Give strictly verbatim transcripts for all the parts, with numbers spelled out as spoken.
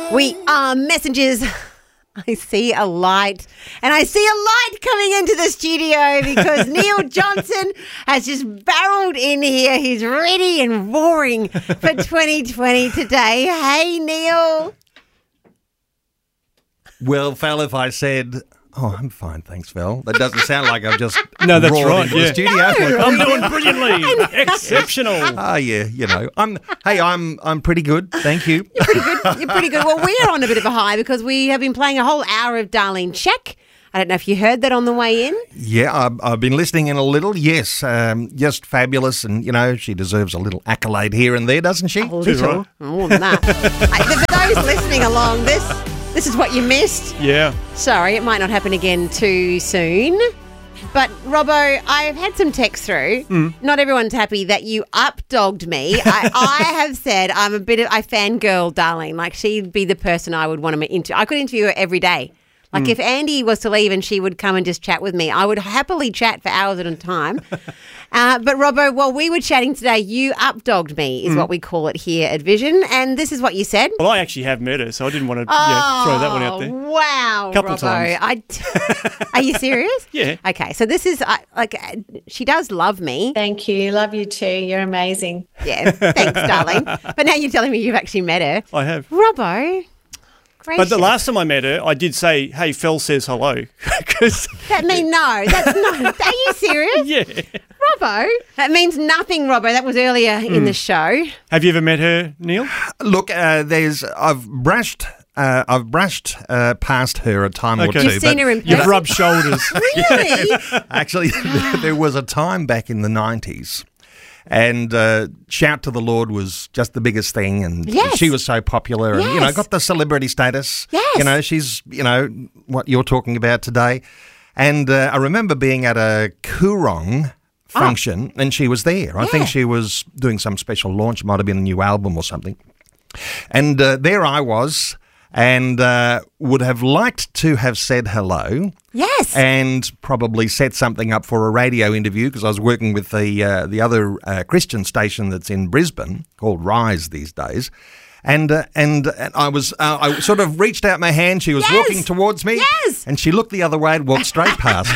We are messengers. I see a light, and I see a light coming into the studio because Neil Johnson has just barreled in here. He's ready and roaring for twenty twenty today. Hey, Neil. Well, Val, if I said, oh, I'm fine, thanks, Val, that doesn't sound like I've just no, that's roared right, into yeah. the studio. No. I'm doing brilliantly. Exceptional. Oh, yeah, you know. I'm. Hey, I'm I'm pretty good, thank you. You're pretty good. You're pretty good. Well, we're on a bit of a high because we have been playing a whole hour of Darlene Check. I don't know if you heard that on the way in. Yeah, I've, I've been listening in a little. Yes, um, just fabulous, and you know she deserves a little accolade here and there, doesn't she? A little, right. more than that. I, for those listening along, this this is what you missed. Yeah. Sorry, it might not happen again too soon. But, Robbo, I've had some texts through. Mm. Not everyone's happy that you up-dogged me. I, I have said I'm a bit of, I fangirl Darlene. Like, she'd be the person I would want to interview. I could interview her every day. Like, mm. if Andy was to leave and she would come and just chat with me, I would happily chat for hours at a time. uh, but, Robbo, while we were chatting today, you up-dogged me is mm. what we call it here at Vision. And this is what you said. Well, I actually have met her, so I didn't want to oh, yeah, throw that one out there. Wow, Couple Robbo. times. I t- Are you serious? Yeah. Okay, so this is, uh, like, uh, she does love me. Thank you. Love you too. You're amazing. Yeah, thanks, darling. But now you're telling me you've actually met her. I have. Robbo. Gracious. But the last time I met her, I did say, hey, Phil says hello. Cause that means no. That's not. Are you serious? Yeah. Robbo. That means nothing, Robbo. That was earlier mm. in the show. Have you ever met her, Neil? Look, uh, there's I've brushed uh, I've brushed uh, past her a time okay. or two. You've seen but, her in person? You've rubbed shoulders. Really? Actually, there was a time back in the nineties. And uh, Shout to the Lord was just the biggest thing, and yes. she was so popular, and yes. you know, got the celebrity status. Yes. You know, she's you know what you're talking about today. And uh, I remember being at a Coorong function, oh. and she was there. I yeah. think she was doing some special launch, might have been a new album or something. And uh, there I was. And uh, would have liked to have said hello. Yes. And probably set something up for a radio interview because I was working with the uh, the other uh, Christian station that's in Brisbane called Rise these days. And uh, and, and I was uh, I sort of reached out my hand. She was yes. walking towards me. Yes. And she looked the other way and walked straight past.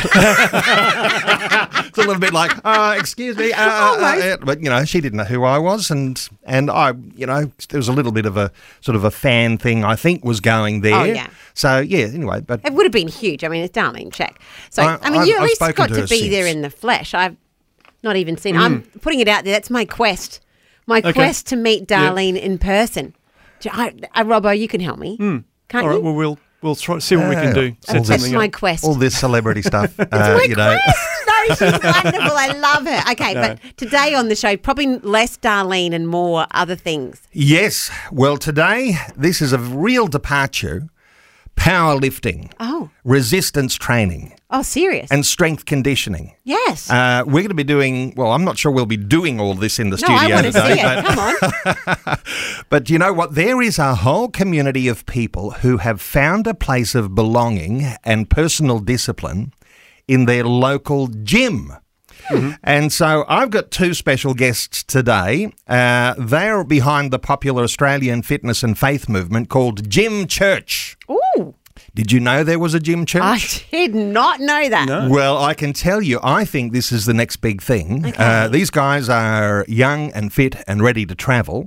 It's a little bit like, uh, excuse me. Uh, uh, uh, but, you know, she didn't know who I was. And, and I, you know, there was a little bit of a sort of a fan thing I think was going there. Oh, yeah. So, yeah, anyway. But it would have been huge. I mean, it's Darlene Check. So, I, I, mean, I've, you at I've least got to, to, to be since. there in the flesh. I've not even seen mm. I'm putting it out there. That's my quest. My okay. quest to meet Darlene yep. in person. I, I, Robbo, you can help me. Mm. Can't All right, you? well, we'll we'll try, see what uh, we can do. Set That's something my up. quest. All this celebrity stuff. It's uh, my you know. quest. No, she's wonderful. I love her. Okay, No. but today on the show, probably less Darlene and more other things. Yes. Well, today, this is a real departure. Powerlifting. Oh. Resistance training. Oh, serious? And strength conditioning. Yes. Uh, we're going to be doing, well, I'm not sure we'll be doing all this in the no, studio I want to today. see it. But, Come on. but you know what? There is a whole community of people who have found a place of belonging and personal discipline in their local gym. Mm-hmm. And so I've got two special guests today. Uh, they're behind the popular Australian fitness and faith movement called Gym Church. Ooh. Did you know there was a Gym Church? I did not know that. No. Well, I can tell you, I think this is the next big thing. Okay. Uh, these guys are young and fit and ready to travel.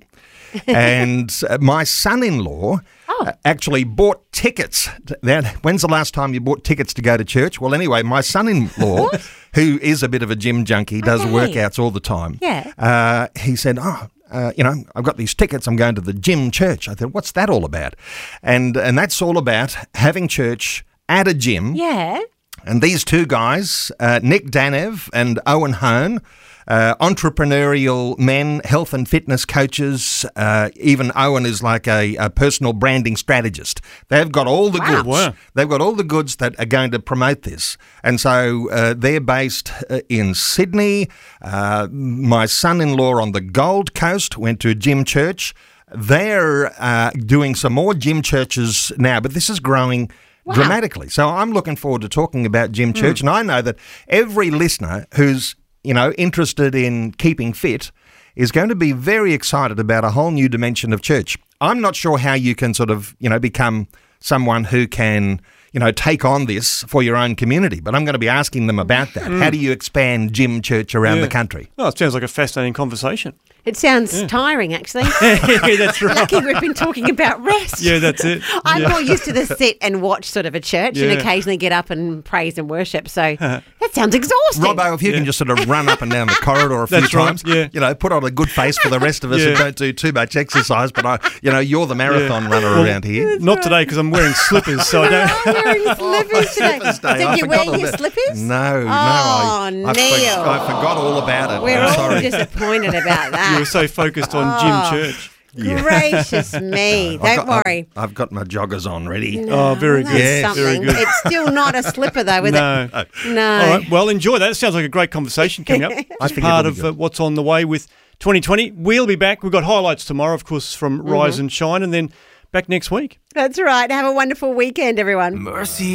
And uh, my son-in-law Oh. uh, actually bought tickets. To, that, when's the last time you bought tickets to go to church? Well, anyway, my son-in-law, who is a bit of a gym junkie, does Okay. workouts all the time. Yeah. Uh, he said, oh, uh, you know, I've got these tickets. I'm going to the Gym Church. I thought, what's that all about? And and that's all about having church at a gym. Yeah. And these two guys, uh, Nick Danev and Owen Hone, uh, entrepreneurial men, health and fitness coaches. Uh, even Owen is like a, a personal branding strategist. They've got all the Wow. goods. Wow. They've got all the goods that are going to promote this. And so uh, they're based uh, in Sydney. Uh, my son-in-law on the Gold Coast went to Gym Church. They're uh, doing some more gym churches now, but this is growing Wow. dramatically. So I'm looking forward to talking about Gym Church, and I know that every listener who's, you know, interested in keeping fit is going to be very excited about a whole new dimension of church. I'm not sure how you can sort of, you know, become someone who can, you know, take on this for your own community. But I'm going to be asking them about that. Mm. How do you expand gym church around yeah. the country? Oh, it sounds like a fascinating conversation. It sounds yeah. tiring, actually. yeah, that's right. Lucky we've been talking about rest. Yeah, that's it. I'm yeah. more used to the sit and watch sort of a church Yeah. and occasionally get up and praise and worship. So that sounds exhausting. Robbo, if you Yeah. can just sort of run up and down the corridor a few That's right, times, yeah. you know, put on a good face for the rest of us Yeah. and don't do too much exercise. But, I, you know, you're the marathon Yeah. runner Well, around here. Not today because I'm wearing slippers, so I don't. I'm wearing slippers today. Slippers day. So I you're forgot wearing all your about- slippers? No, no. Oh, I, I, Neil. for- I forgot all about it. We're I'm all sorry. disappointed about that. You were so focused on Oh. gym church. Yeah. Gracious me. I've Don't got- worry. I've, I've got my joggers on ready. Oh, very Well, good. that's Yeah, very something. good. It's still not a slipper, though, is No. it? No. All right. Well, enjoy that. It sounds like a great conversation coming up. I It's think part it'll be of uh, what's on the way with twenty twenty. We'll be back. We've got highlights tomorrow, of course, from Rise and Shine, and then back next week. That's right. Have a wonderful weekend, everyone. Mercy